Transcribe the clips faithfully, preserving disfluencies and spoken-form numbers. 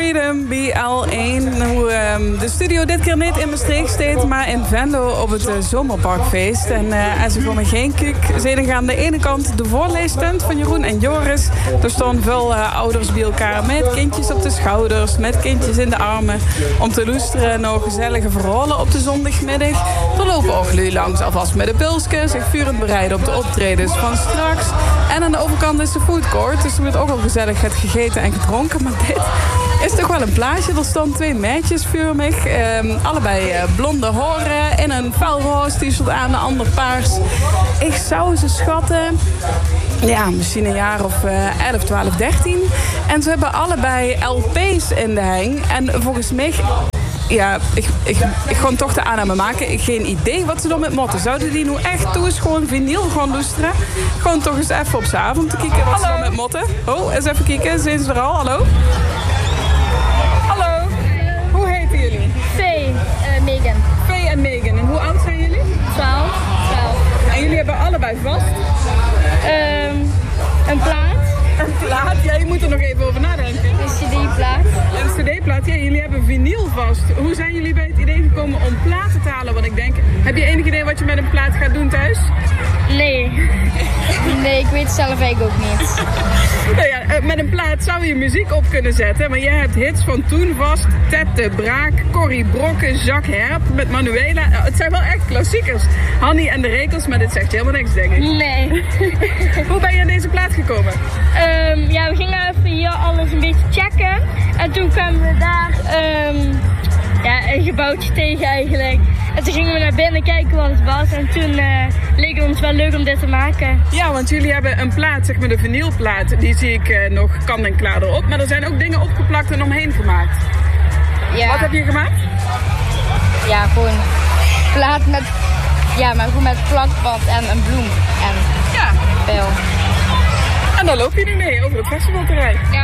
Freedom, B L één. Hoe um, de studio dit keer niet in Maastricht staat, maar in Venlo op het uh, Zomerparkfeest. En uh, als ik voor me geen kijk, zijn er aan de ene kant de voorleestent van Jeroen en Joris. Er staan veel uh, ouders bij elkaar met kindjes op de schouders, met kindjes in de armen. Om te luisteren naar gezellige verhalen op de zondagmiddag. Er lopen ook lui langs, alvast met de pilsken, zich vurend bereiden op de optredens van straks. En aan de overkant is de foodcourt, dus er wordt ook al gezellig het gegeten en gedronken. Maar dit is toch wel een plaatje. Er staan twee meisjes voor mij. Um, allebei uh, blonde horen in een felroze t-shirt aan, de ander paars. Ik zou ze schatten, ja, misschien een jaar of uh, elf, twaalf, dertien. En ze hebben allebei L P's in de hang. En volgens mij... Ja, ik, ik, ik ga toch de aanname maken. Ik heb geen idee wat ze dan met motten. Zouden die nu echt toe eens gewoon vinyl gaan luisteren? Gewoon toch eens even op z'n avond te kijken wat Hallo. Ze dan met motten. Oh, eens even kijken. Zijn ze er al? Hallo? Hallo. Hoe heten jullie? Vee, uh, Megan. Vee en Megan. En hoe oud zijn jullie? Twaalf. Twaalf. En jullie hebben allebei vast? Um, een plaat. Een plaat? Ja, je moet er nog even over nadenken. Een cd-plaat. Een cd-plaat? Ja, jullie hebben vinyl vast. Hoe zijn jullie bij het idee gekomen om platen te halen? Want ik denk, heb je enig idee wat je met een plaat gaat doen thuis? Nee. Nee, ik weet het zelf eigenlijk ook niet. Nou ja, met een plaat zou je muziek op kunnen zetten. Maar jij hebt hits van toen vast. Ted de Braak, Corrie Brokken, Jacques Herp met Manuela. Het zijn wel echt klassiekers. Hanny en de Rekels, maar dit zegt helemaal niks, denk ik. Nee. Hoe ben je aan deze plaat gekomen? Um, ja, we gingen even hier alles een beetje checken. En toen kwamen we daar um, ja, een gebouwtje tegen eigenlijk. En toen gingen we naar binnen kijken wat het was. En toen uh, leek het ons wel leuk om dit te maken. Ja, want jullie hebben een plaat, zeg maar de vinylplaat. Die zie ik uh, nog kan en klaar erop. Maar er zijn ook dingen opgeplakt en omheen gemaakt. Ja. Wat heb je gemaakt? Ja, gewoon plaat met, ja, maar gewoon met plakband en een bloem. En ja. Veel. En dan loop je nu mee over het festivalterrein. Ja.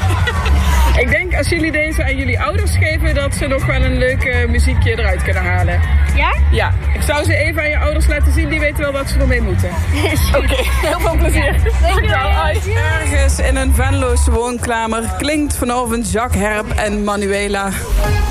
Ik denk als jullie deze aan jullie ouders geven, dat ze nog wel een leuk uh, muziekje eruit kunnen halen. Ja? Ja. Ik zou ze even aan je ouders laten zien, die weten wel wat ze ermee moeten. Oké, okay. Heel veel plezier. Ja. Dankjewel. Ergens in een Venlose woonkamer klinkt vanavond Jacques Herp en Manuela.